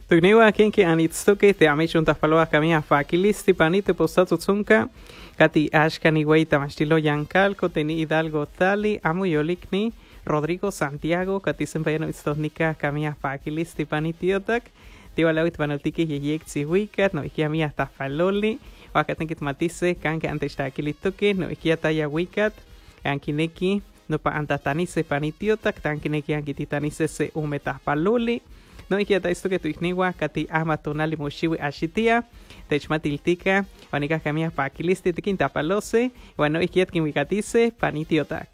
Tugniwa kenki anitsuke te amichunta paloa kamia fakilisti panite postatu tsunka kati ashkani weita mastilo yancalco teni Hidalgo tali amuyolikni Rodrigo Santiago kati sempayano istosnika kamia fakilisti panitiotak tiwalawit panaltiki yeyek tsihuikat no ikiamia tafaloli wakatenkit matise kanke anteshtakilituke no ikiataya wikat ankineki no pa antatanise panitiotak tankineki ankititanise se umetafaloli no ikiata esto que tu igniwa kati amatonali mushiwi ashitia techmatiltika wanika kamia pakilisti tikinta palose bueno ikiat kinwikatise panitiotak.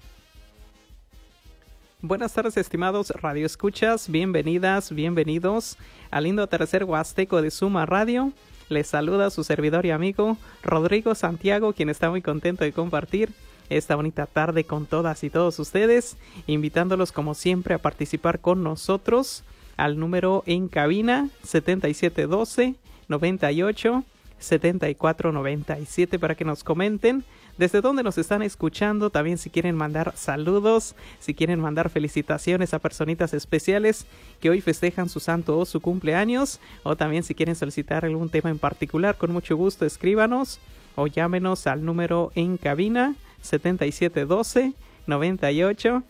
Buenas tardes, estimados radioescuchas, bienvenidas, bienvenidos al lindo tercer huasteco de Suma Radio. Les saluda su servidor y amigo Rodrigo Santiago, quien está muy contento de compartir esta bonita tarde con todas y todos ustedes, invitándolos como siempre a participar con nosotros al número en cabina 7712 98 74 97 para que nos comenten desde dónde nos están escuchando, también si quieren mandar saludos, si quieren mandar felicitaciones a personitas especiales que hoy festejan su santo o su cumpleaños, o también si quieren solicitar algún tema en particular, con mucho gusto escríbanos o llámenos al número en cabina 7712 98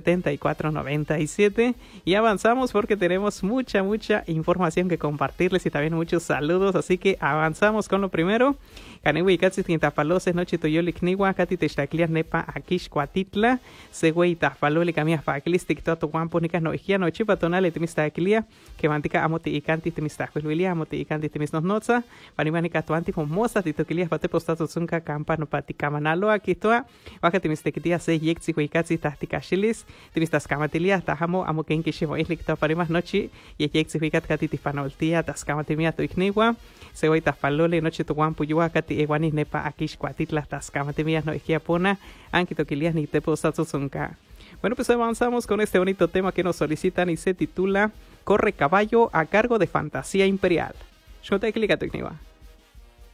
7497 y avanzamos porque tenemos mucha información que compartirles y también muchos saludos, así que avanzamos con lo primero. Kanewi katsi tintapalose noche toyolik niwa kati techtaklia nepa akish kuatitla següey tafalole kamia faklistik toto guamponica no higiano chipa tonale timistaklia que mantica amoti ikanti timistakwilia amoti ikanti timisnotza panimanica tuanti pomosa titokilia pate postato zunka campa no patikamanalo akitoa wakati mistekitia se yekzi huikatsi tahtikashilis timistas kamatilia tahamo amokenki shimo ihlikto parimas nochi yekzi huikat kati tifanoltia taskamatimia to ikniwa següey tafalole noche to guampuyua kati iguanis nepa akish kuatitla taskamatimias no ikiapona ankitokilias ni tepo satsuzunka. Bueno, pues avanzamos con este bonito tema que nos solicitan y se titula Corre caballo a cargo de Fantasía Imperial. Shota clica tekniwa.